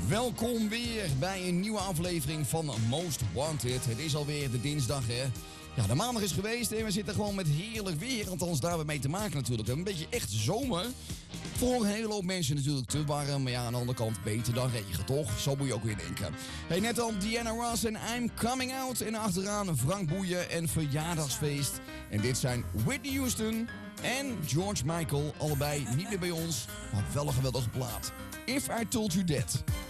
Welkom weer bij een nieuwe aflevering van Most Wanted. Het is alweer de dinsdag, hè. Ja, de maandag is geweest en we zitten gewoon met heerlijk weer. Althans, daar hebben we mee te maken natuurlijk. Een beetje echt zomer. Voor een hele hoop mensen natuurlijk te warm. Maar ja, aan de andere kant beter dan regen, toch? Zo moet je ook weer denken. Hey, net al Diana Ross en I'm Coming Out. En achteraan Frank Boeien en Verjaardagsfeest. En dit zijn Whitney Houston en George Michael. Allebei niet meer bij ons, maar wel een geweldige plaat. If I Told You That.